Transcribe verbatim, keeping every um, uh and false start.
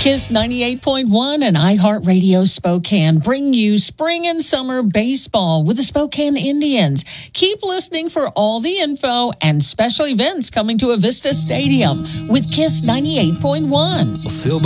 Kiss ninety-eight point one and iHeartRadio Spokane bring you spring and summer baseball with the Spokane Indians. Keep listening for all the info and special events coming to Avista Stadium with Kiss ninety-eight point one. Phil